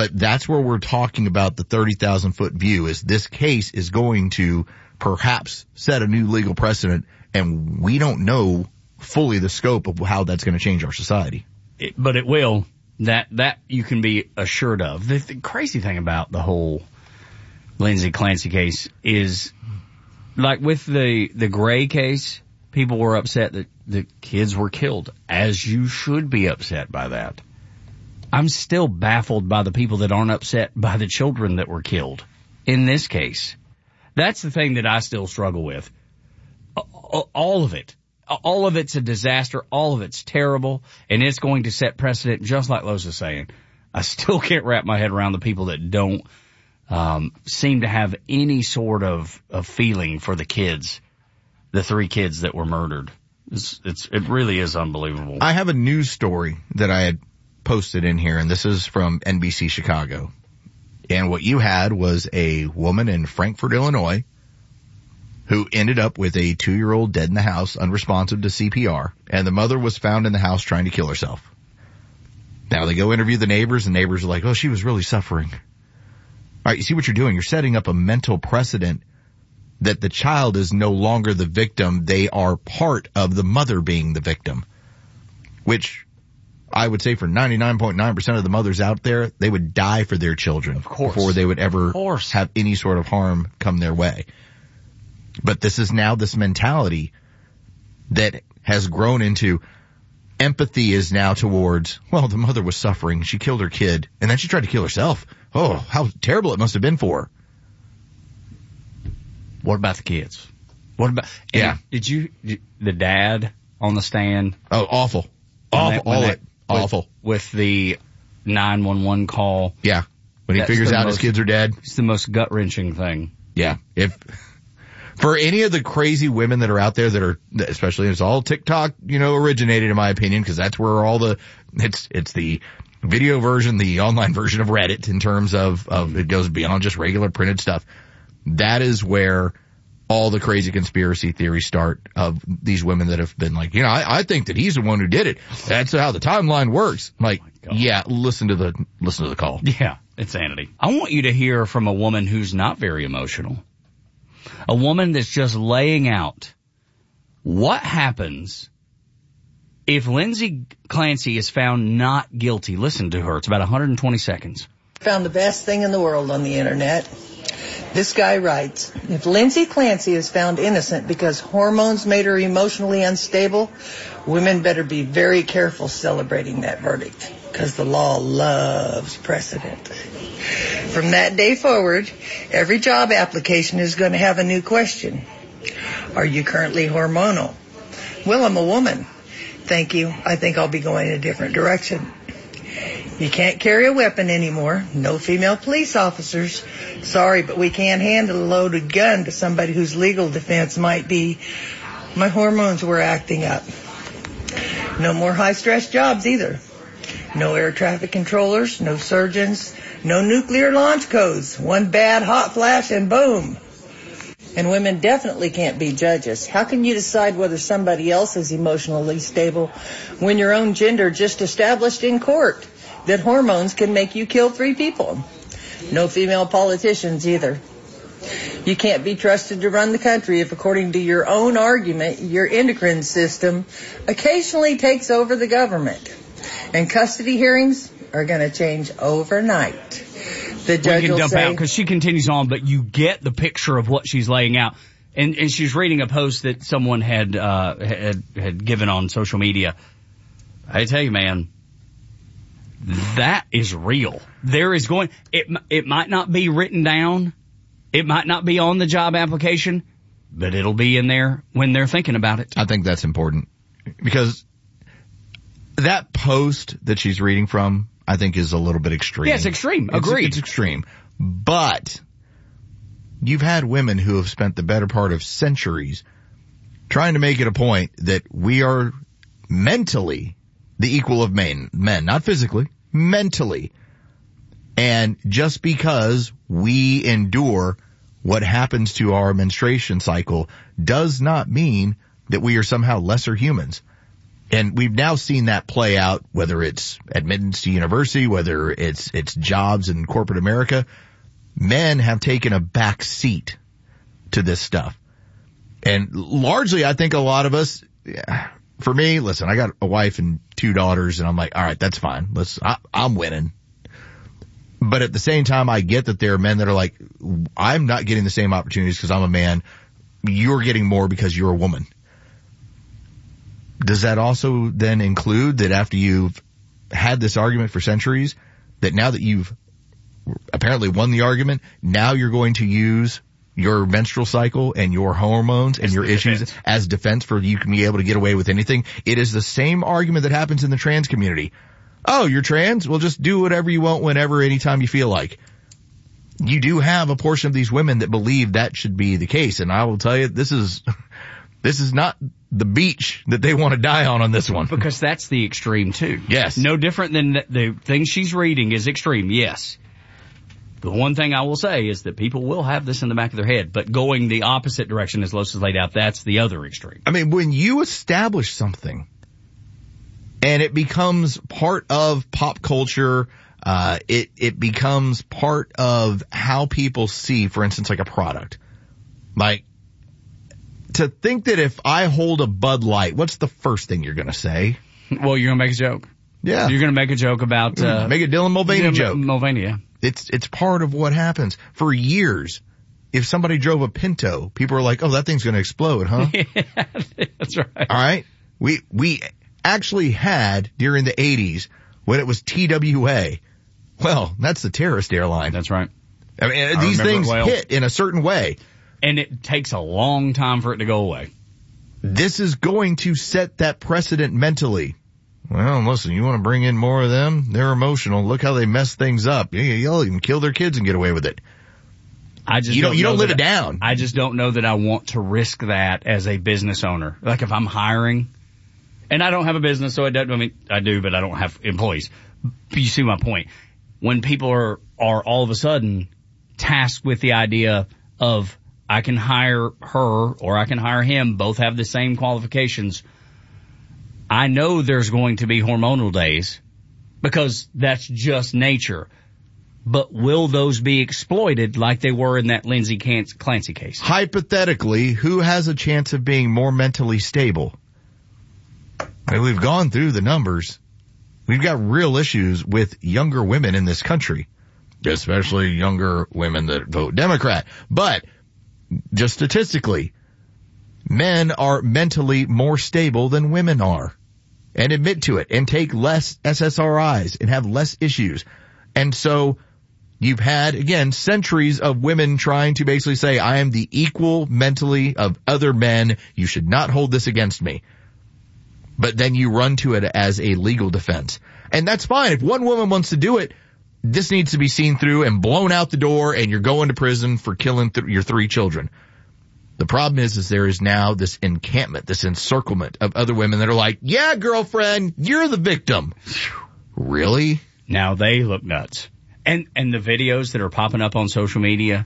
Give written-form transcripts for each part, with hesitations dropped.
But that's where we're talking about the 30,000-foot view, is this case is going to perhaps set a new legal precedent, and we don't know fully the scope of how that's going to change our society. But it will. That you can be assured of. The crazy thing about the whole Lindsay Clancy case is, like with the Gray case, people were upset that the kids were killed, as you should be upset by that. I'm still baffled by the people that aren't upset by the children that were killed in this case. That's the thing that I still struggle with. All of it. All of it's a disaster. All of it's terrible. And it's going to set precedent, just like Lois is saying. I still can't wrap my head around the people that don't seem to have any sort of feeling for the kids, the 3 kids that were murdered. It really is unbelievable. I have a news story that I had posted in here, and this is from NBC Chicago. And what you had was a woman in Frankfort, Illinois, who ended up with a 2-year-old dead in the house, unresponsive to CPR, and the mother was found in the house trying to kill herself. Now they go interview the neighbors, and neighbors are like, oh, she was really suffering. All right, you see what you're doing? You're setting up a mental precedent that the child is no longer the victim. They are part of the mother being the victim, which I would say for 99.9% of the mothers out there, they would die for their children before they would ever have any sort of harm come their way. But this is now this mentality that has grown into empathy is now towards, well, the mother was suffering. She killed her kid, and then she tried to kill herself. Oh, how terrible it must have been for her. What about the kids? What about, the dad on the stand? Oh, awful. Awful. With the 911 call. Yeah. When he figures out his kids are dead. It's the most gut-wrenching thing. Yeah. For any of the crazy women that are out there that are, especially it's all TikTok, originated in my opinion, because that's where it's the video version, the online version of Reddit in terms of it goes beyond just regular printed stuff. That is where all the crazy conspiracy theories start, of these women that have been like, I think that he's the one who did it. That's how the timeline works. I'm like, yeah, listen to the call. Yeah, insanity. I want you to hear from a woman who's not very emotional. A woman that's just laying out what happens if Lindsay Clancy is found not guilty. Listen to her. It's about 120 seconds. Found the best thing in the world on the internet. This guy writes, if Lindsay Clancy is found innocent because hormones made her emotionally unstable, women better be very careful celebrating that verdict, because the law loves precedent. From that day forward, every job application is going to have a new question. Are you currently hormonal? Well, I'm a woman. Thank you. I think I'll be going in a different direction. You can't carry a weapon anymore. No female police officers. Sorry, but we can't handle a loaded gun to somebody whose legal defense might be, my hormones were acting up. No more high-stress jobs either. No air traffic controllers, no surgeons, no nuclear launch codes. One bad hot flash and boom. And women definitely can't be judges. How can you decide whether somebody else is emotionally stable when your own gender just established in court that hormones can make you kill 3 people? No female politicians either. You can't be trusted to run the country if, according to your own argument, your endocrine system occasionally takes over the government. And custody hearings are going to change overnight. The judge will say, because she continues on, but you get the picture of what she's laying out. And she's reading a post that someone had given on social media. I tell you, man, that is real. There is it might not be written down. It might not be on the job application, but it'll be in there when they're thinking about it. I think that's important, because that post that she's reading from, I think, is a little bit extreme. Yeah, it's extreme. Agreed. It's extreme. But you've had women who have spent the better part of centuries trying to make it a point that we are mentally the equal of men, not physically, mentally. And just because we endure what happens to our menstruation cycle does not mean that we are somehow lesser humans. And we've now seen that play out, whether it's admittance to university, whether it's jobs in corporate America. Men have taken a back seat to this stuff. And largely, I think a lot of us, for me, listen, I got a wife and 2 daughters, and I'm like, all right, that's fine. I'm winning. But at the same time, I get that there are men that are like, I'm not getting the same opportunities because I'm a man. You're getting more because you're a woman. Does that also then include that after you've had this argument for centuries, that now that you've apparently won the argument, now you're going to use your menstrual cycle and your hormones and your issues as defense for you can be able to get away with anything? It is the same argument that happens in the trans community. Oh, you're trans? Well, just do whatever you want, whenever, anytime you feel like. You do have a portion of these women that believe that should be the case. And I will tell you, this is not the beach that they want to die on this one. Because that's the extreme too. Yes. No different than the thing she's reading is extreme. Yes. The one thing I will say is that people will have this in the back of their head, but going the opposite direction as Los has laid out, that's the other extreme. I mean, when you establish something and it becomes part of pop culture, it becomes part of how people see, for instance, like a product. Like, to think that if I hold a Bud Light, what's the first thing you're going to say? Well, you're going to make a joke. Yeah. You're going to make a joke about... make a Dylan Mulvaney joke. Mulvaney, yeah. It's part of what happens. For years, if somebody drove a Pinto, people were like, oh, that thing's going to explode, huh? Yeah, that's right. All right. We actually had, during the 80s, when it was TWA, well, that's the terrorist airline. That's right. I mean, these things hit in a certain way. And it takes a long time for it to go away. This is going to set that precedent mentally. Well, listen, you want to bring in more of them? They're emotional. Look how they mess things up. You'll even kill their kids and get away with it. You don't live it down. I just don't know that I want to risk that as a business owner. Like if I'm hiring, and I don't have a business, so I do, but I don't have employees. You see my point. When people are all of a sudden tasked with the idea of I can hire her or I can hire him, both have the same qualifications, I know there's going to be hormonal days because that's just nature. But will those be exploited like they were in that Lindsay Clancy case? Hypothetically, who has a chance of being more mentally stable? I mean, we've gone through the numbers. We've got real issues with younger women in this country, especially younger women that vote Democrat. But just statistically, men are mentally more stable than women are. And admit to it and take less SSRIs and have less issues. And so you've had, again, centuries of women trying to basically say, I am the equal mentally of other men. You should not hold this against me. But then you run to it as a legal defense. And that's fine. If one woman wants to do it, this needs to be seen through and blown out the door and you're going to prison for killing your 3 children. The problem is there is now this encampment, this encirclement of other women that are like, yeah, girlfriend, you're the victim. Really? Now they look nuts. And the videos that are popping up on social media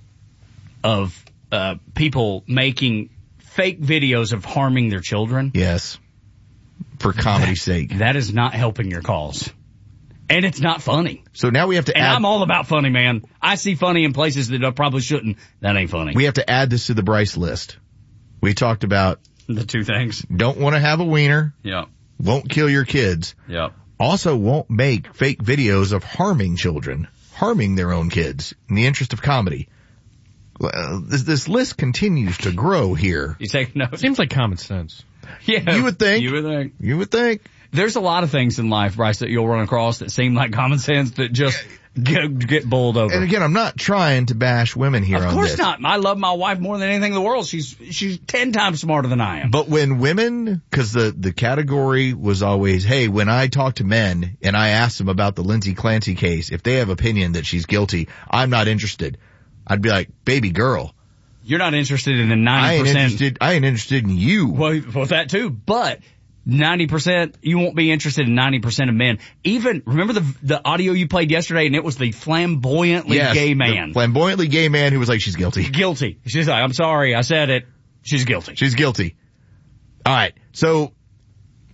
of people making fake videos of harming their children. Yes. For comedy's sake. That is not helping your cause. And it's not funny. So now we have to add... And I'm all about funny, man. I see funny in places that I probably shouldn't. That ain't funny. We have to add this to the Bryce list. We talked about... The 2 things. Don't want to have a wiener. Yeah. Won't kill your kids. Yeah. Also won't make fake videos of harming children. Harming their own kids in the interest of comedy. Well, this list continues to grow here. You take notes? Seems like common sense. Yeah. You would think. You would think. There's a lot of things in life, Bryce, that you'll run across that seem like common sense that just get bowled over. And again, I'm not trying to bash women here on this. Of course not. I love my wife more than anything in the world. She's 10 times smarter than I am. But when women, because the category was always, hey, when I talk to men and I ask them about the Lindsay Clancy case, if they have opinion that she's guilty, I'm not interested. I'd be like, baby girl. You're not interested in the 90%. I ain't interested in you. Well, that too. But 90%, you won't be interested in 90% of men. Even, remember the audio you played yesterday, and it was the flamboyantly gay man. The flamboyantly gay man who was like, she's guilty. Guilty. She's like, I'm sorry, I said it. She's guilty. She's guilty. All right. So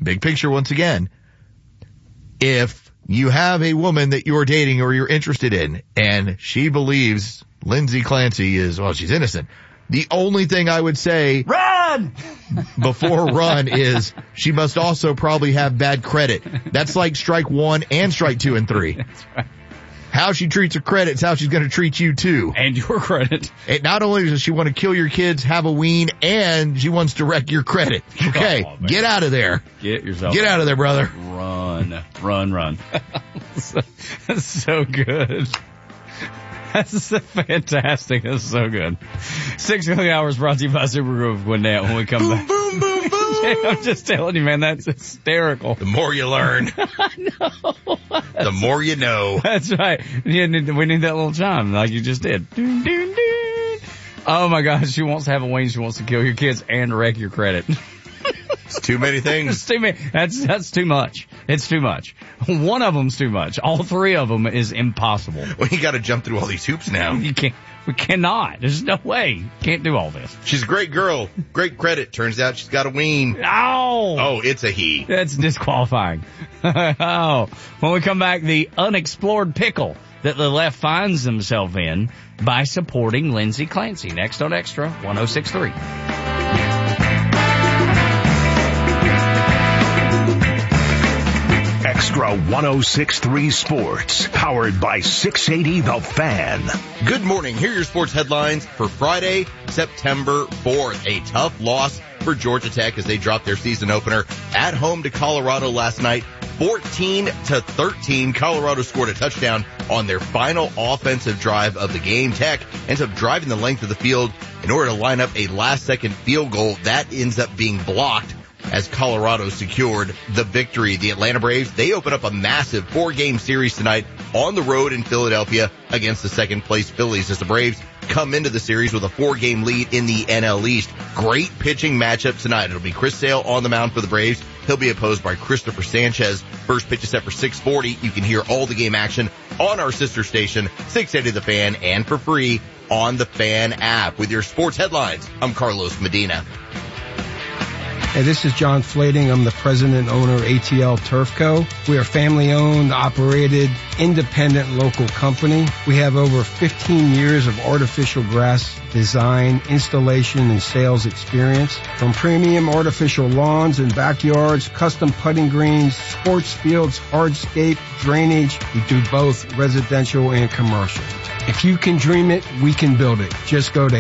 big picture once again, if you have a woman that you're dating or you're interested in and she believes Lindsay Clancy she's innocent, the only thing I would say Run! before run is she must also probably have bad credit. That's like strike 1 and strike 2 and 3. That's right. How she treats her credit is how she's going to treat you too. And your credit. And not only does she want to kill your kids, have a wean, and she wants to wreck your credit. Okay, get out of there. Get out of there, brother. Run. That's so good. That's so fantastic. That's so good. 6 hours brought to you by Super Group Gwinnett when we come back. Boom, boom, boom. I'm just telling you, man, that's hysterical. The more you learn, the more you know. That's right. We need that little chime like you just did. Doon, doon, doon. Oh my gosh, she wants to have a wing. She wants to kill your kids and wreck your credit. It's too many things. It's too many. That's too much. It's too much. One of them's too much. All three of them is impossible. Well, you got to jump through all these hoops now. You can't. We cannot. There's no way. Can't do all this. She's a great girl. Great credit. Turns out she's got a wean. Oh, it's a he. That's disqualifying. Oh, when we come back, the unexplored pickle that the left finds themselves in by supporting Lindsay Clancy. Next on Extra 106.3. Extra 106.3 Sports, powered by 680 The Fan. Good morning. Here are your sports headlines for Friday, September 4th. A tough loss for Georgia Tech as they dropped their season opener at home to Colorado last night. 14-13. Colorado scored a touchdown on their final offensive drive of the game. Tech ends up driving the length of the field in order to line up a last-second field goal. That ends up being blocked as Colorado secured the victory. The Atlanta Braves, they open up a massive 4-game series tonight on the road in Philadelphia against the second-place Phillies as the Braves come into the series with a 4-game lead in the NL East. Great pitching matchup tonight. It'll be Chris Sale on the mound for the Braves. He'll be opposed by Christopher Sanchez. First pitch is set for 6:40. You can hear all the game action on our sister station, 680 The Fan, and for free on the Fan app. With your sports headlines, I'm Carlos Medina. Hey, this is John Flading. I'm the president and owner of ATL Turf Co. We are family-owned, operated, independent local company. We have over 15 years of artificial grass design, installation, and sales experience. From premium artificial lawns and backyards, custom putting greens, sports fields, hardscape, drainage. We do both residential and commercial. If you can dream it, we can build it. Just go to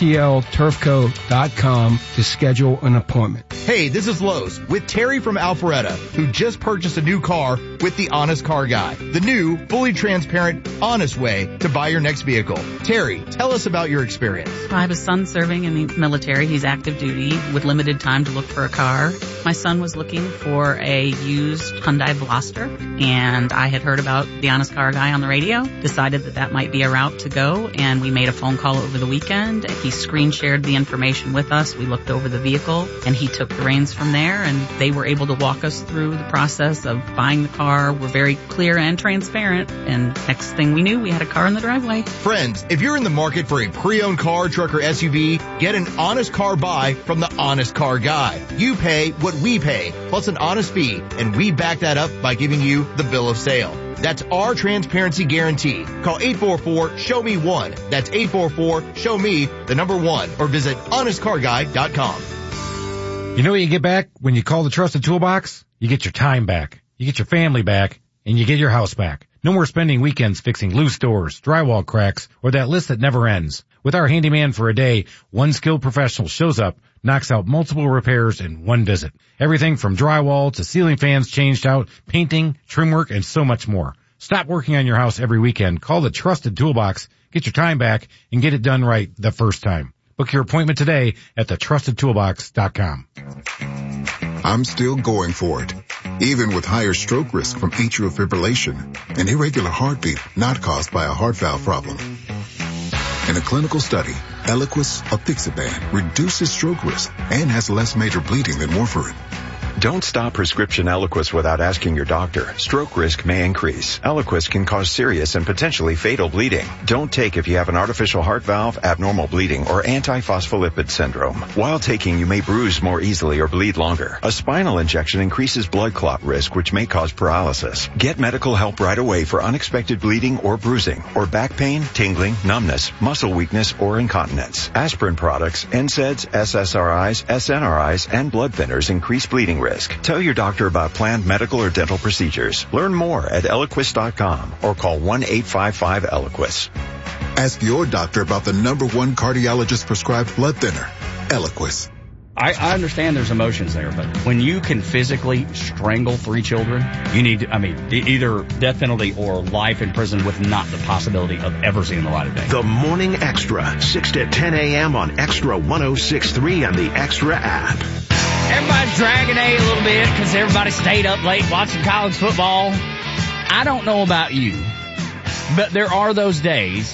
atlturfco.com to schedule an appointment. Hey, this is Lowe's with Terry from Alpharetta, who just purchased a new car with the Honest Car Guy. The new, fully transparent, honest way to buy your next vehicle. Terry, tell us about your experience. I have a son serving in the military. He's active duty with limited time to look for a car. My son was looking for a used Hyundai Veloster, and I had heard about the Honest Car Guy on the radio, decided that might be a route to go, and we made a phone call over the weekend. He screen shared the information with us. We looked over the vehicle, and he took the reins from there, and they were able to walk us through the process of buying the car. We're very clear and transparent, and next thing we knew, we had a car in the driveway. Friends, if you're in the market for a pre-owned car, truck, or SUV, get an honest car buy from the Honest Car Guy. You pay what we pay, plus an honest fee, and we back that up by giving you the bill of sale. That's our transparency guarantee. Call 844-SHOW-ME-1. That's 844-SHOW-ME-1, or visit honestcarguy.com. You know what you get back when you call the Trusted Toolbox? You get your time back, you get your family back, and you get your house back. No more spending weekends fixing loose doors, drywall cracks, or that list that never ends. With our handyman for a day, one skilled professional shows up, knocks out multiple repairs in one visit. Everything from drywall to ceiling fans changed out, painting, trim work, and so much more. Stop working on your house every weekend. Call the Trusted Toolbox, get your time back, and get it done right the first time. Book your appointment today at thetrustedtoolbox.com. I'm still going for it, even with higher stroke risk from atrial fibrillation, an irregular heartbeat not caused by a heart valve problem. In a clinical study, Eliquis apixaban reduces stroke risk and has less major bleeding than warfarin. Don't stop prescription Eliquis without asking your doctor. Stroke risk may increase. Eliquis can cause serious and potentially fatal bleeding. Don't take if you have an artificial heart valve, abnormal bleeding, or antiphospholipid syndrome. While taking, you may bruise more easily or bleed longer. A spinal injection increases blood clot risk, which may cause paralysis. Get medical help right away for unexpected bleeding or bruising, or back pain, tingling, numbness, muscle weakness, or incontinence. Aspirin products, NSAIDs, SSRIs, SNRIs, and blood thinners increase bleeding risk. Tell your doctor about planned medical or dental procedures. Learn more at Eliquis.com or call 1-855-ELIQUIS. Ask your doctor about the #1 cardiologist prescribed blood thinner, Eliquis. I understand there's emotions there, but when you can physically strangle 3 children, you need, either death penalty or life in prison with not the possibility of ever seeing the light of day. The Morning Extra, 6 to 10 a.m. on Extra 106.3 and the Extra app. Everybody's dragging a little bit because everybody stayed up late watching college football. I don't know about you, but there are those days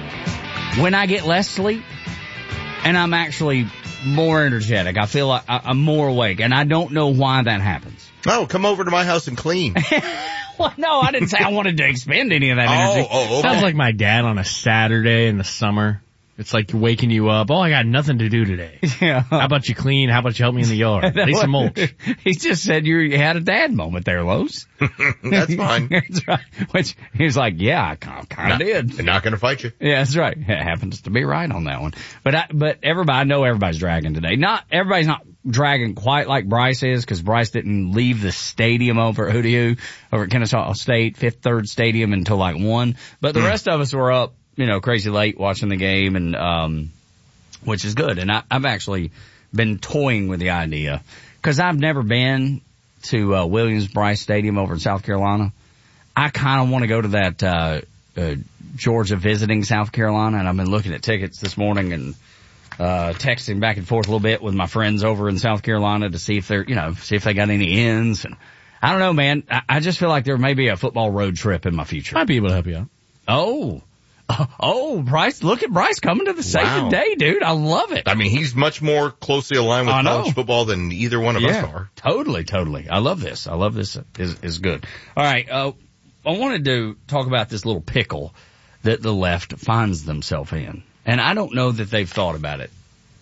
when I get less sleep and I'm actually more energetic. I feel like I'm more awake, and I don't know why that happens. Oh, come over to my house and clean. Well, no, I didn't say I wanted to expend any of that energy. Okay. Sounds like my dad on a Saturday in the summer. It's like waking you up. Oh, I got nothing to do today. Yeah. How about you clean? How about you help me in the yard? Lay some mulch. He just said you had a dad moment there, Los. That's fine. That's right. Which he was like, yeah, I kind of did. They're not going to fight you. Yeah, that's right. It happens to be right on that one. But I know everybody's dragging today. Everybody's not dragging quite like Bryce is, because Bryce didn't leave the stadium over at over at Kennesaw State, Fifth Third Stadium until like 1. But the rest of us were up, crazy late watching the game, and which is good. And I've actually been toying with the idea, because I've never been to Williams-Brice Stadium over in South Carolina. I kind of want to go to that Georgia visiting South Carolina, and I've been looking at tickets this morning and texting back and forth a little bit with my friends over in South Carolina to see if they're, see if they got any ins. And I don't know, man. I just feel like there may be a football road trip in my future. Might be able to help you out. Oh, Bryce, look at Bryce coming to the save the day, dude. I love it. I mean, he's much more closely aligned with college football than either one of us are. Totally. I love this. Is good. All right. I wanted to talk about this little pickle that the left finds themselves in. And I don't know that they've thought about it.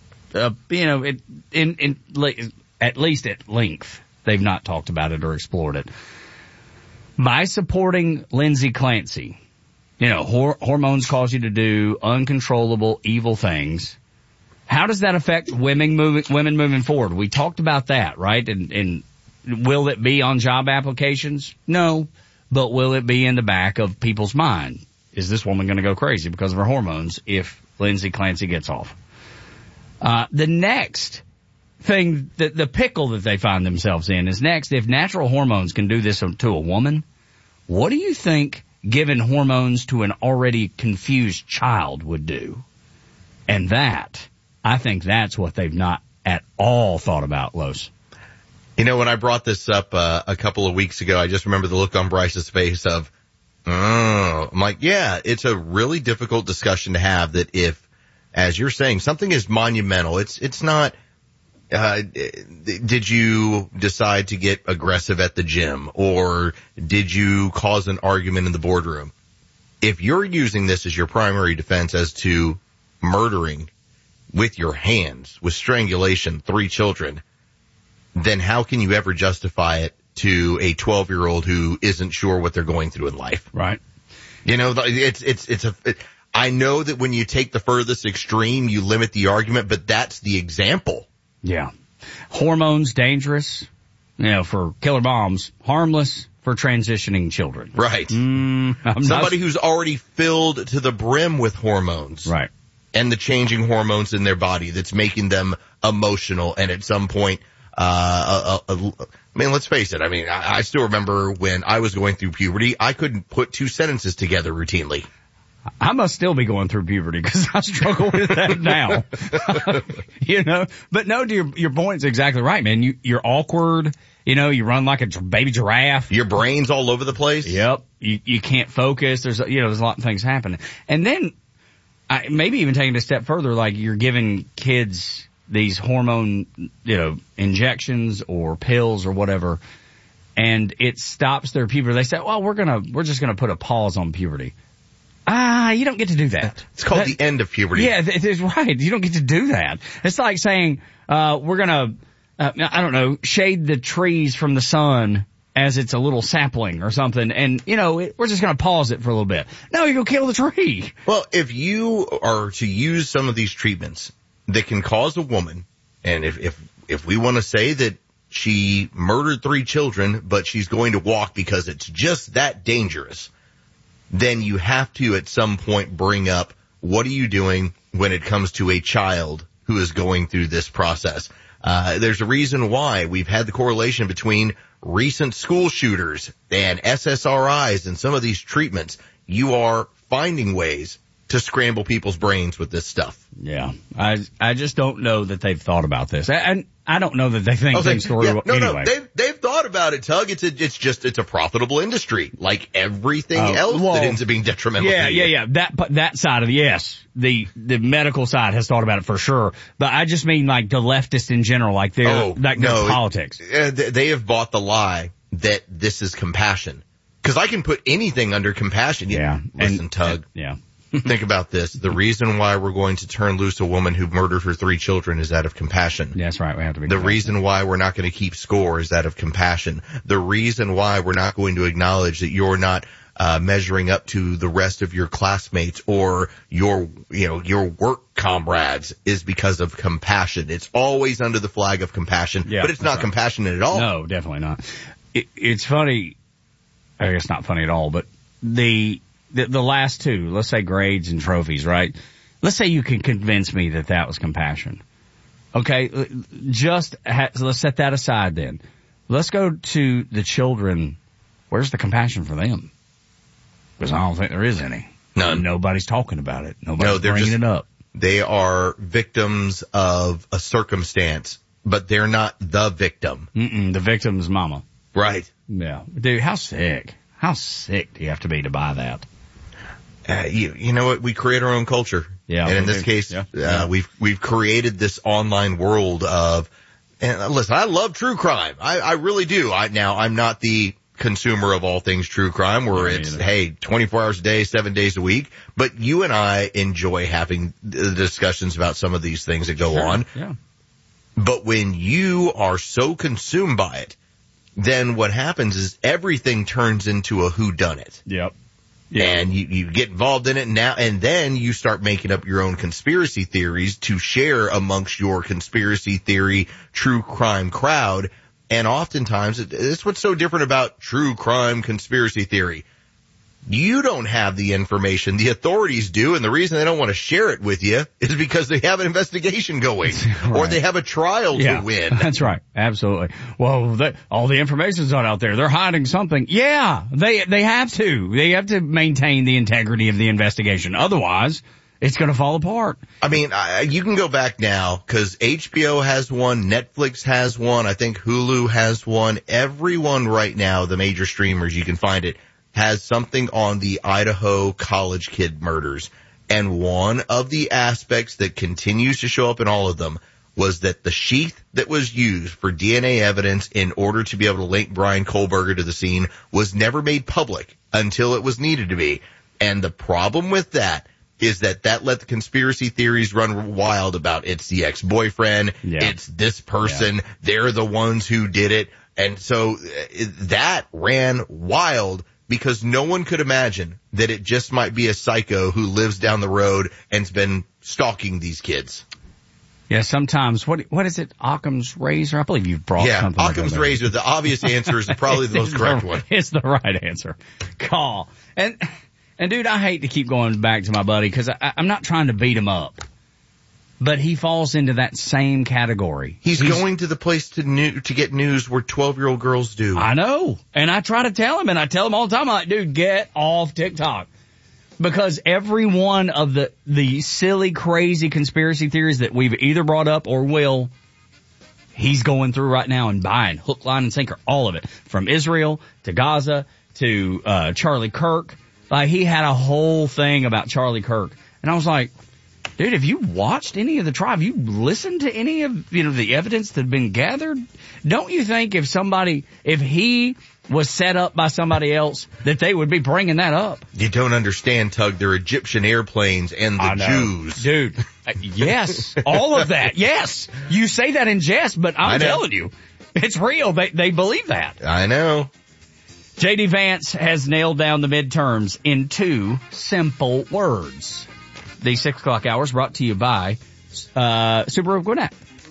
At least at length, they've not talked about it or explored it. By supporting Lindsey Clancy, hormones cause you to do uncontrollable, evil things. How does that affect women moving forward? We talked about that, right? And will it be on job applications? No. But will it be in the back of people's mind? Is this woman going to go crazy because of her hormones if Lindsey Clancy gets off? The next thing, the pickle that they find themselves in is next, if natural hormones can do this to a woman, what do you think giving hormones to an already confused child would do? And I think that's what they've not at all thought about, Los. When I brought this up a couple of weeks ago, I just remember the look on Bryce's face of, I'm like, yeah, it's a really difficult discussion to have, that if, as you're saying, something is monumental, it's not, did you decide to get aggressive at the gym, or did you cause an argument in the boardroom? If you're using this as your primary defense as to murdering with your hands, with strangulation, 3 children, then how can you ever justify it to a 12-year-old who isn't sure what they're going through in life? Right. I know that when you take the furthest extreme, you limit the argument, but that's the example. Yeah. Hormones dangerous, for killer moms, harmless for transitioning children. Right. Somebody who's already filled to the brim with hormones. Right. And the changing hormones in their body that's making them emotional, and at some point, let's face it. I still remember when I was going through puberty, I couldn't put 2 sentences together routinely. I must still be going through puberty because I struggle with that now. But no, your point's exactly right, man. You're awkward. You run like a baby giraffe. Your brain's all over the place. Yep. You can't focus. There's a lot of things happening. And then, maybe even taking it a step further, like you're giving kids these hormone, injections or pills or whatever, and it stops their puberty. They say, well, we're just gonna put a pause on puberty. You don't get to do that. It's called the end of puberty. Yeah, it is right. You don't get to do that. It's like saying, we're gonna, shade the trees from the sun as it's a little sapling or something, and, we're just gonna pause it for a little bit. No, you're gonna kill the tree. Well, if you are to use some of these treatments that can cause a woman, and if we want to say that she murdered 3 children, but she's going to walk because it's just that dangerous, then you have to at some point bring up, what are you doing when it comes to a child who is going through this process? There's a reason why we've had the correlation between recent school shooters and SSRIs and some of these treatments. You are finding ways to scramble people's brains with this stuff. Yeah. I just don't know that they've thought about this. And I don't know that they think things through anyway. No, they've thought about it, Tug. It's a profitable industry, like everything else that ends up being detrimental. Yeah. That side of the medical side has thought about it for sure. But I just mean like the leftists in general, like their politics. They have bought the lie that this is compassion. Because I can put anything under compassion. Yeah. Listen, Tug. Yeah. Think about this. The reason why we're going to turn loose a woman who murdered her 3 children is out of compassion. That's right. We have to be. The reason why we're not going to keep score is out of compassion. The reason why we're not going to acknowledge that you're not measuring up to the rest of your classmates or your work comrades is because of compassion. It's always under the flag of compassion, but it's not compassionate at all. No, definitely not. It's funny. I guess not funny at all, but the last 2, let's say grades and trophies, right? Let's say you can convince me that was compassion. Okay, let's set that aside then. Let's go to the children. Where's the compassion for them? Because I don't think there is any. None. Nobody's talking about it. Nobody's bringing it up. They are victims of a circumstance, but they're not the victim. The victim's mama. Right. Yeah. Dude, how sick? How sick do you have to be to buy that? You know what? We create our own culture. Yeah. And in this case, we've created this online world of, and listen, I love true crime. I really do. I'm not the consumer of all things true crime where it's, 24 hours a day, 7 days a week. But you and I enjoy having the discussions about some of these things that go on. Yeah. But when you are so consumed by it, then what happens is everything turns into a whodunit. Yep. Yeah. And you get involved in it now, and then you start making up your own conspiracy theories to share amongst your conspiracy theory true crime crowd. And oftentimes, it's what's so different about true crime conspiracy theory. You don't have the information. The authorities do, and the reason they don't want to share it with you is because they have an investigation going, right, or they have a trial to win. That's right. Absolutely. Well, all the information's not out there. They're hiding something. Yeah, they have to. They have to maintain the integrity of the investigation. Otherwise, it's going to fall apart. I mean, you can go back now because HBO has one, Netflix has one, I think Hulu has one. Everyone right now, the major streamers, you can find it, has something on the Idaho college kid murders. And one of the aspects that continues to show up in all of them was that the sheath that was used for DNA evidence in order to be able to link Brian Kohlberger to the scene was never made public until it was needed to be. And the problem with that is that let the conspiracy theories run wild about it's the ex-boyfriend, it's this person, they're the ones who did it. And so that ran wild because no one could imagine that it just might be a psycho who lives down the road and's been stalking these kids. Yeah, sometimes, what is it, Occam's razor? I believe you've brought something. Yeah, Occam's razor, the obvious answer is probably the most correct one. It's the right answer. Call. And dude, I hate to keep going back to my buddy because I'm not trying to beat him up. But he falls into that same category. He's going to the place to get news where 12-year-old girls do. I know. And I try to tell him, and I tell him all the time, I'm like, dude, get off TikTok. Because every one of the silly, crazy conspiracy theories that we've either brought up or will, he's going through right now and buying hook, line, and sinker, all of it. From Israel to Gaza to Charlie Kirk. Like, he had a whole thing about Charlie Kirk. And I was like, Dude, have you watched any of the trial? Have you listened to any of, the evidence that had been gathered? Don't you think if he was set up by somebody else, that they would be bringing that up? You don't understand, Tug. They're Egyptian airplanes and the Jews. Dude, yes, all of that. Yes. You say that in jest, but I'm telling you, it's real. They believe that. I know. J.D. Vance has nailed down the midterms in 2 simple words. The 6 o'clock hours brought to you by Subaru of Gwinnett.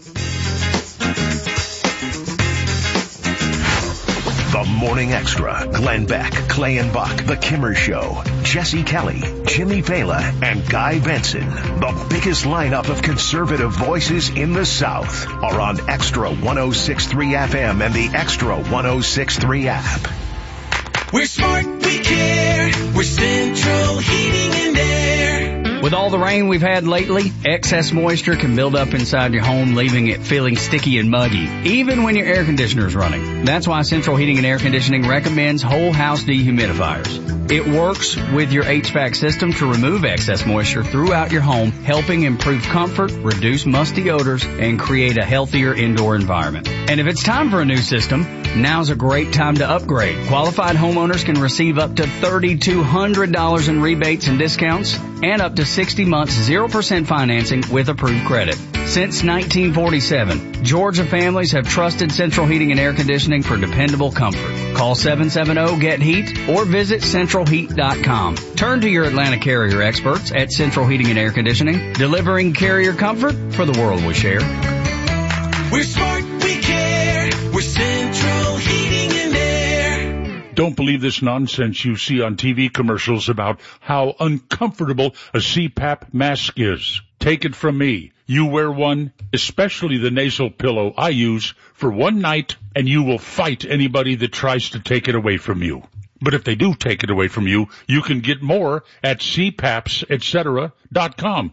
The Morning Extra. Glenn Beck, Clay and Buck, The Kimmer Show, Jesse Kelly, Jimmy Fala, and Guy Benson. The biggest lineup of conservative voices in the South are on Extra 106.3 FM and the Extra 106.3 app. We're smart, we care. We're Central Heating and Air. With all the rain we've had lately, excess moisture can build up inside your home, leaving it feeling sticky and muggy, even when your air conditioner is running. That's why Central Heating and Air Conditioning recommends whole house dehumidifiers. It works with your HVAC system to remove excess moisture throughout your home, helping improve comfort, reduce musty odors, and create a healthier indoor environment. And if it's time for a new system, now's a great time to upgrade. Qualified homeowners can receive up to $3,200 in rebates and discounts and up to 60 months 0% financing with approved credit. Since 1947, Georgia families have trusted Central Heating and Air Conditioning for dependable comfort. Call 770-GET-HEAT or visit centralheat.com. Turn to your Atlanta Carrier experts at Central Heating and Air Conditioning, delivering carrier comfort for the world we share. We're smart, we care. We're Central Heating and Air. Don't believe this nonsense you see on TV commercials about how uncomfortable a CPAP mask is. Take it from me. You wear one, especially the nasal pillow I use, for one night, and you will fight anybody that tries to take it away from you. But if they do take it away from you, you can get more at cpapsetcetera.com,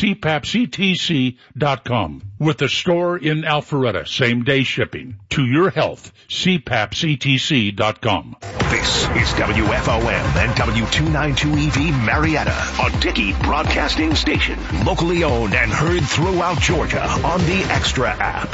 cpapsetc.com, with a store in Alpharetta, same-day shipping. To your health, cpapsetc.com. This is WFOM and W292EV Marietta, a Dickey broadcasting station, locally owned and heard throughout Georgia on the Extra app.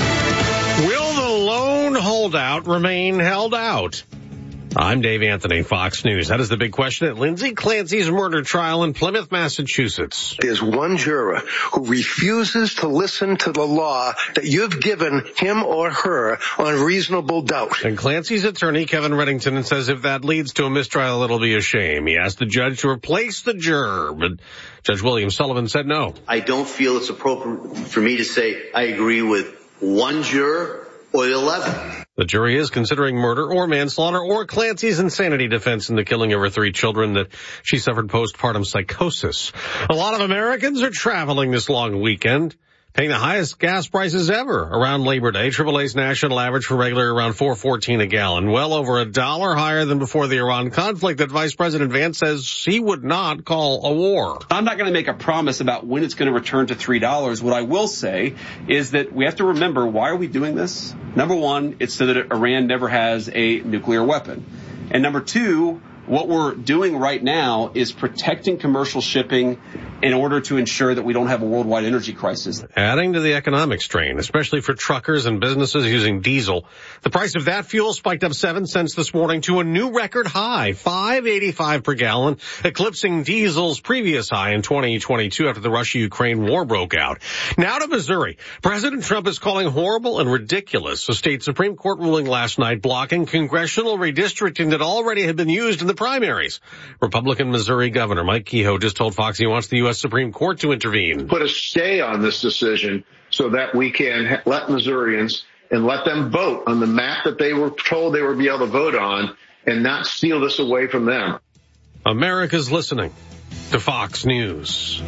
Will the lone holdout remain held out? I'm Dave Anthony, Fox News. That is the big question at Lindsay Clancy's murder trial in Plymouth, Massachusetts. There's one juror who refuses to listen to the law that you've given him or her on reasonable doubt. And Clancy's attorney, Kevin Reddington, says if that leads to a mistrial, it'll be a shame. He asked the judge to replace the juror, but Judge William Sullivan said no. I don't feel it's appropriate for me to say I agree with one juror or 11. The jury is considering murder or manslaughter or Clancy's insanity defense in the killing of her 3 children that she suffered postpartum psychosis. A lot of Americans are traveling this long weekend, paying the highest gas prices ever around Labor Day. AAA's national average for regular around $4.14 a gallon, well over $1 higher than before the Iran conflict that Vice President Vance says he would not call a war. I'm not going to make a promise about when it's going to return to $3. What I will say is that we have to remember, why are we doing this? Number one, it's so that Iran never has a nuclear weapon. And number two, what we're doing right now is protecting commercial shipping in order to ensure that we don't have a worldwide energy crisis. Adding to the economic strain, especially for truckers and businesses using diesel. The price of that fuel spiked up 7 cents this morning to a new record high, $5.85 per gallon, eclipsing diesel's previous high in 2022 after the Russia-Ukraine war broke out. Now to Missouri. President Trump is calling horrible and ridiculous a state Supreme Court ruling last night blocking congressional redistricting that already had been used in the primaries. Republican Missouri Governor Mike Kehoe just told Fox he wants the U.S. Supreme Court to intervene. Put a stay on this decision so that we can let Missourians and let them vote on the map that they were told they would be able to vote on and not steal this away from them. America's listening to Fox News.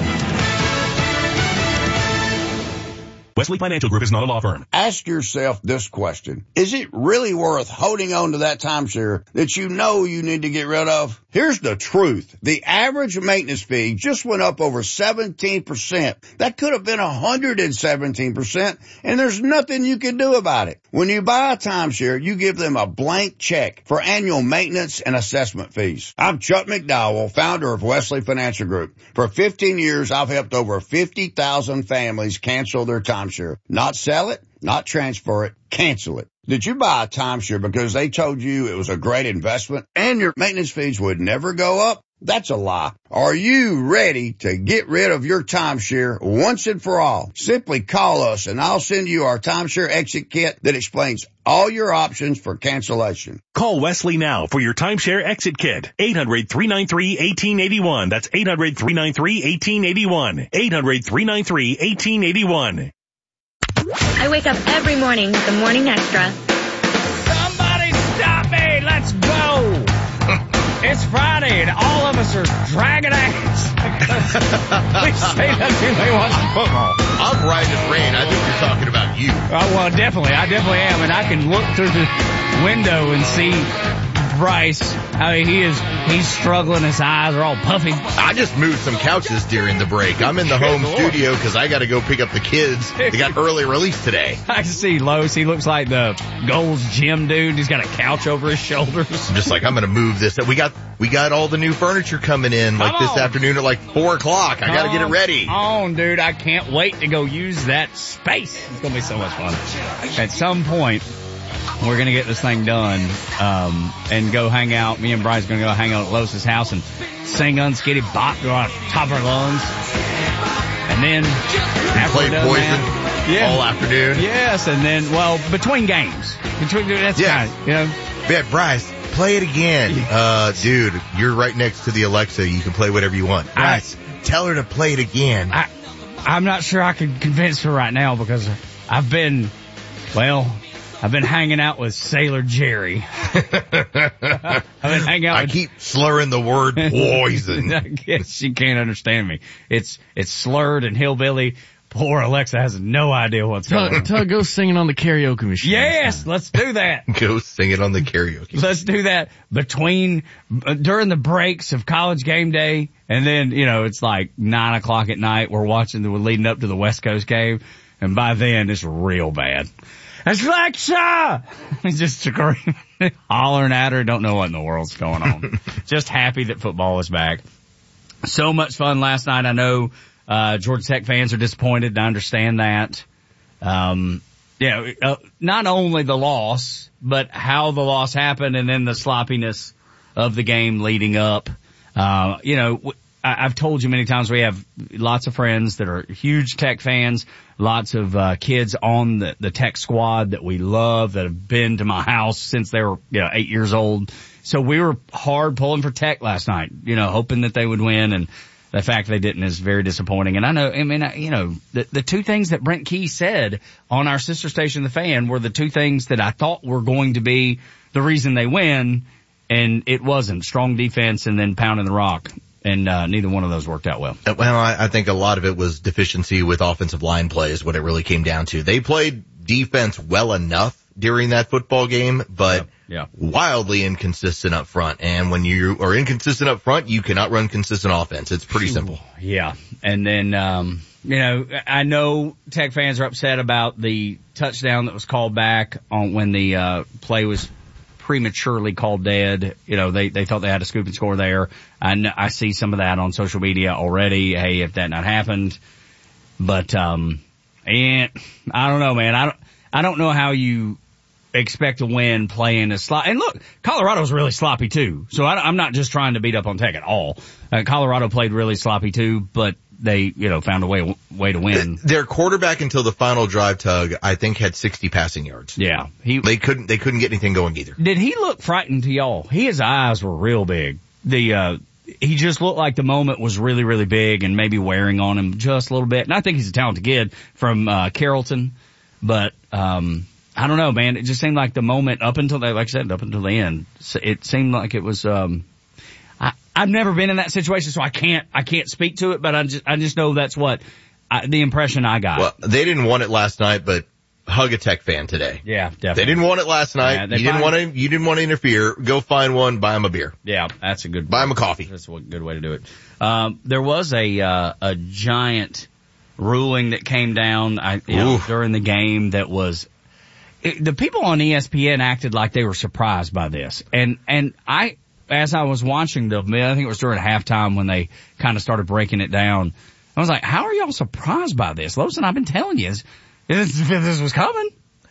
Wesley Financial Group is not a law firm. Ask yourself this question. Is it really worth holding on to that timeshare that you know you need to get rid of? Here's the truth. The average maintenance fee just went up over 17%. That could have been 117%, and there's nothing you can do about it. When you buy a timeshare, you give them a blank check for annual maintenance and assessment fees. I'm Chuck McDowell, founder of Wesley Financial Group. For 15 years, I've helped over 50,000 families cancel their timeshare. Not sell it, not transfer it, cancel it. Did you buy a timeshare because they told you it was a great investment and your maintenance fees would never go up? That's a lie. Are you ready to get rid of your timeshare once and for all? Simply call us and I'll send you our timeshare exit kit that explains all your options for cancellation. Call Wesley now for your timeshare exit kit. 800-393-1881. That's 800-393-1881. 800-393-1881. I wake up every morning with the Morning Extra. Somebody stop me! Let's go! It's Friday and all of us are dragging ass. We say that when they watch football. I'm right as rain. I think you're talking about you. Oh, well, definitely. I definitely am. And I can look through the window and see Bryce. I mean, he's struggling. His eyes are all puffy. I just moved some couches during the break. I'm in the home studio because I got to go pick up the kids. They got early release today. I can see Los. He looks like the Gold's Gym dude. He's got a couch over his shoulders. I'm just like, I'm going to move this. We got all the new furniture coming in this afternoon at like 4 o'clock. I got to get it ready. On, dude. I can't wait to go use that space. It's going to be so much fun. At some point, we're going to get this thing done, and go hang out. Me and Bryce are going to go hang out at Los's house and sing Unskitty Bop to our top of our lungs. And then after played Poison all afternoon. Yes, and then, between games. That's kind of, Yeah, Bryce, play it again. Dude, you're right next to the Alexa. You can play whatever you want. Bryce, tell her to play it again. I'm not sure I can convince her right now because I've been hanging out with Sailor Jerry. I keep slurring the word poison. I guess she can't understand me. It's slurred and hillbilly. Poor Alexa has no idea what's going on. Tell her go singing on the karaoke machine. Yes, let's do that. Go sing it on the karaoke. Let's do that during the breaks of College Game Day. And then, it's like 9 o'clock at night. We're leading up to the West Coast game. And by then it's real bad. Alexa! Just screaming, hollering at her. Don't know what in the world's going on. Just happy that football is back. So much fun last night. I know, Georgia Tech fans are disappointed. I understand that. Not only the loss, but how the loss happened and then the sloppiness of the game leading up. I've told you many times we have lots of friends that are huge Tech fans, lots of kids on the Tech squad that we love that have been to my house since they were 8 years old. So we were hard pulling for Tech last night, hoping that they would win, and the fact they didn't is very disappointing. And I know, the two things that Brent Key said on our sister station, The Fan, were the two things that I thought were going to be the reason they win, and it wasn't. Strong defense and then pounding the rock. And neither one of those worked out well. Well, I think a lot of it was deficiency with offensive line play is what it really came down to. They played defense well enough during that football game, but wildly inconsistent up front. And when you are inconsistent up front, you cannot run consistent offense. It's pretty simple. Yeah. And then, I know Tech fans are upset about the touchdown that was called back on when the play was prematurely called dead. They thought they had a scoop and score there. I see some of that on social media already. Hey, if that not happened, but and I don't know, man. I don't know how you expect to win playing a slot. And look, Colorado's really sloppy too. So I'm not just trying to beat up on Tech at all. Colorado played really sloppy too, but they, found a way to win. Their quarterback until the final drive, Tug, I think had 60 passing yards. Yeah. They couldn't get anything going either. Did he look frightened to y'all? His eyes were real big. He just looked like the moment was really, really big and maybe wearing on him just a little bit. And I think he's a talented kid from, Carrollton, but, I don't know, man. It just seemed like the moment up until the end, it seemed like it was, I've never been in that situation, so I can't speak to it, but I just know that's what the impression I got. Well, they didn't want it last night, but hug a Tech fan today. Yeah, definitely. They didn't want it last night. Yeah, you didn't want to interfere. Go find one, buy them a beer. Yeah, that's a good. Buy them a coffee. That's a good way to do it. There was a giant ruling that came down during the game that was. The people on ESPN acted like they were surprised by this, and I, as I was watching I think it was during halftime when they kind of started breaking it down. I was like, how are y'all surprised by this? Lowe's and I've been telling you this was coming.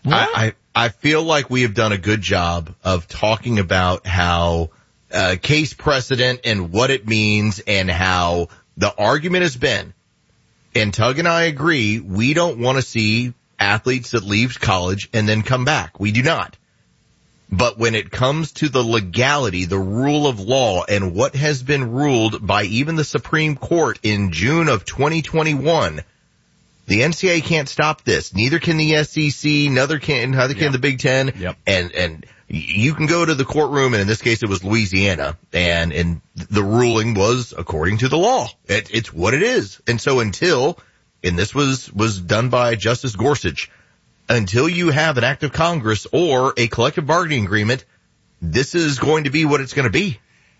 I feel like we have done a good job of talking about how case precedent and what it means and how the argument has been, and Tug and I agree, we don't want to see athletes that leave college and then come back. We do not. But when it comes to the legality, the rule of law, and what has been ruled by even the Supreme Court in June of 2021, the NCAA can't stop this. Neither can the SEC, neither can the Big Ten. Yep. And you can go to the courtroom, and in this case it was Louisiana, and the ruling was according to the law. It's what it is. And so and this was done by Justice Gorsuch, until you have an act of Congress or a collective bargaining agreement, this is going to be what it's going to be.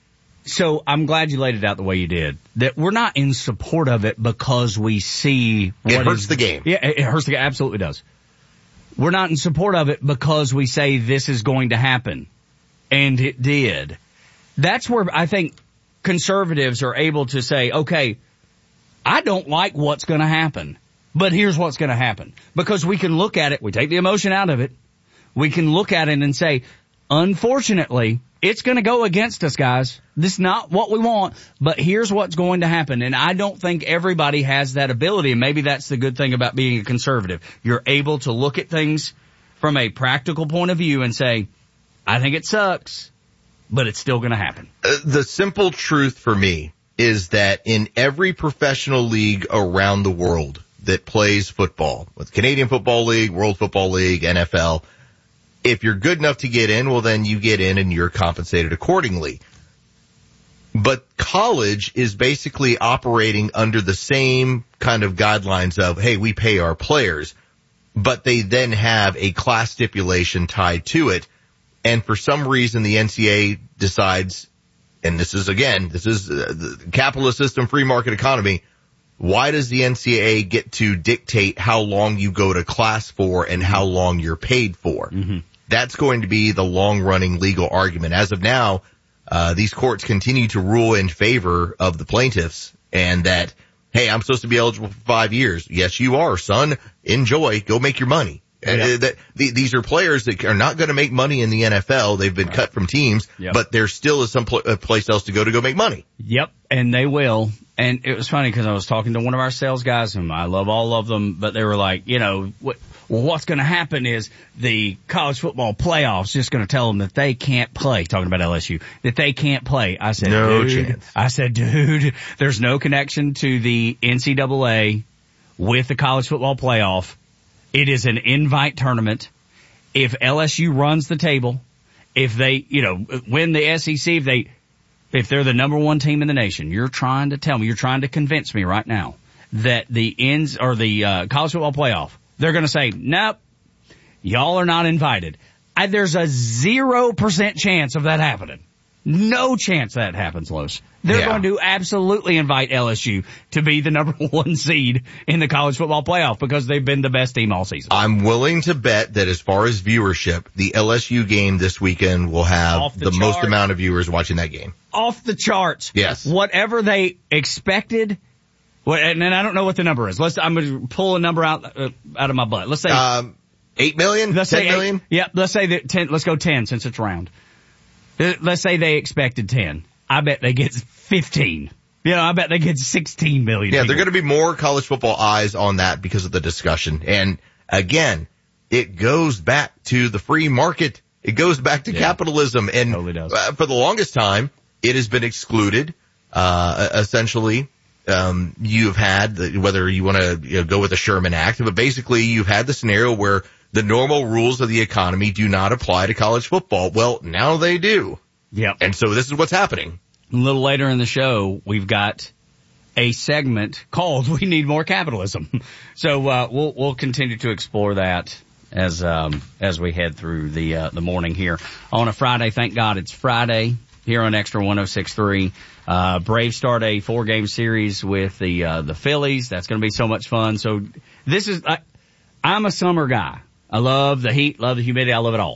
So I'm glad you laid it out the way you did. That we're not in support of it because we see it hurts the game. Yeah, it hurts the game. Absolutely does. We're not in support of it because we say this is going to happen. And it did. That's where I think conservatives are able to say, okay, I don't like what's going to happen, but here's what's going to happen. Because we can look at it, we take the emotion out of it, we can look at it and say, unfortunately, it's going to go against us, guys. This is not what we want, but here's what's going to happen. And I don't think everybody has that ability, and maybe that's the good thing about being a conservative. You're able to look at things from a practical point of view and say, I think it sucks, but it's still going to happen. The simple truth for me is that in every professional league around the world that plays football, with Canadian Football League, World Football League, NFL, if you're good enough to get in, well, then you get in and you're compensated accordingly. But college is basically operating under the same kind of guidelines of, hey, we pay our players, but they then have a class stipulation tied to it. And for some reason, the NCAA decides, and this is the capitalist system, free market economy. Why does the NCAA get to dictate how long you go to class for and how long you're paid for? Mm-hmm. That's going to be the long-running legal argument. As of now, these courts continue to rule in favor of the plaintiffs, and that, hey, I'm supposed to be eligible for 5 years. Yes, you are, son. Enjoy. Go make your money. Yep. These are players that are not going to make money in the NFL. They've been cut from teams, but there still is some place else to go make money. Yep, and they will. And it was funny because I was talking to one of our sales guys, and I love all of them, but they were like, what's going to happen is the college football playoffs just going to tell them that they can't play, talking about LSU, that they can't play. I said, no chance. I said, dude, there's no connection to the NCAA with the college football playoff. It is an invite tournament. If LSU runs the table, if they, win the SEC, if they're the number one team in the nation, you're trying to convince me right now that the college football playoff, they're going to say, nope, y'all are not invited. There's a 0% chance of that happening. No chance that happens, Los. They're going to absolutely invite LSU to be the number one seed in the college football playoff because they've been the best team all season. I'm willing to bet that as far as viewership, the LSU game this weekend will have the most amount of viewers watching that game. Off the charts. Yes. Whatever they expected. And I don't know what the number is. I'm going to pull a number out of my butt. Let's say 8 million. Let's 10 say million. Yeah. Let's say that 10. Let's go 10 since it's round. Let's say they expected 10. I bet they get 15. I bet they get 16 million. Yeah, people. they're going to be more college football eyes on that because of the discussion. And again, it goes back to the free market. It goes back to capitalism. And totally does. For the longest time, it has been excluded. Essentially, you've had whether you want to go with the Sherman Act, but basically you've had the scenario where the normal rules of the economy do not apply to college football. Well, now they do. Yep. And so this is what's happening. A little later in the show, we've got a segment called "We Need More Capitalism." So we'll continue to explore that as we head through the morning here on a Friday. Thank God it's Friday here on Extra 106.3. Braves start a 4-game series with the Phillies. That's going to be so much fun. So this is, I'm a summer guy. I love the heat, love the humidity, I love it all.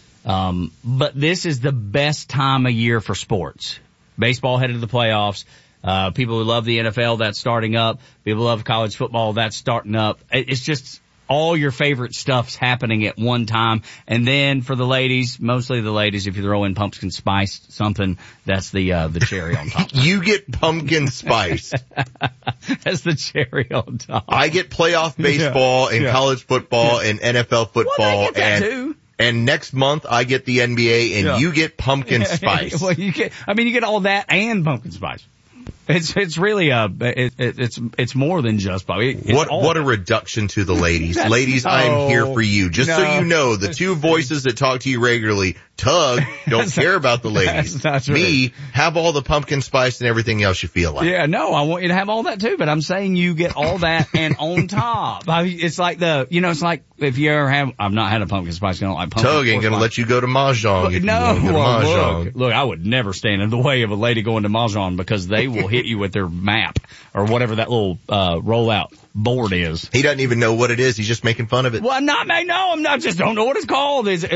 But this is the best time of year for sports. Baseball headed to the playoffs. People who love the NFL, that's starting up. People who love college football, that's starting up. It's just all your favorite stuff's happening at one time. And then for the ladies, mostly the ladies, if you throw in pumpkin spice something, that's the cherry on top. You get pumpkin spice. That's the cherry on top. I get playoff baseball and college football and NFL football. Well, I get that too. And next month I get the NBA and you get pumpkin spice. Well, you get all that and pumpkin spice. It's really it's more than just what a reduction to the ladies. Ladies, I am here for you. Just so you know, the two voices that talk to you regularly, Tug, don't care about the ladies. Me, have all the pumpkin spice and everything else you feel like. Yeah, no, I want you to have all that too, but I'm saying you get all that and on top. It's like it's like if you ever have, I've not had a pumpkin spice, I don't like pumpkin. Tug ain't gonna let you go to Mahjong. Look, I would never stand in the way of a lady going to Mahjong because they will hit you with their map or whatever that little rollout board is. He doesn't even know what it is. He's just making fun of it. Well, I'm not. Just don't know what it's called. Is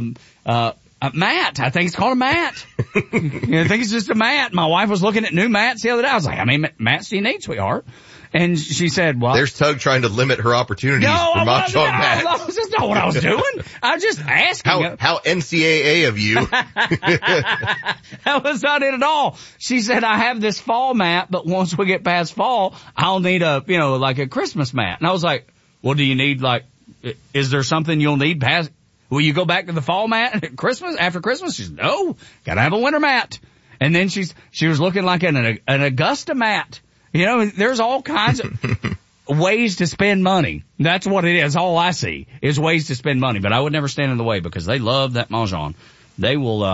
mat. I think it's called a mat. I think it's just a mat. My wife was looking at new mats the other day. I was like, how many mats do you need, sweetheart? And she said, well, there's Tug trying to limit her opportunities for Mahjong mats. That's not what I was doing. I was just asking. How NCAA of you. That was not it at all. She said, I have this fall mat, but once we get past fall, I'll need like a Christmas mat. And I was like, well, do you need is there something you'll need past? Will you go back to the fall mat at Christmas, after Christmas? She said, no, gotta have a winter mat. And then she was looking like an Augusta mat. There's all kinds of ways to spend money. That's what it is. All I see is ways to spend money. But I would never stand in the way because they love that Mahjong. They will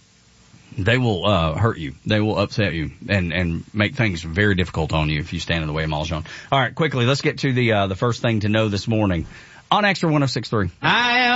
hurt you. They will upset you and make things very difficult on you if you stand in the way of Mahjong. All right, quickly, let's get to the first thing to know this morning on Extra 106.3.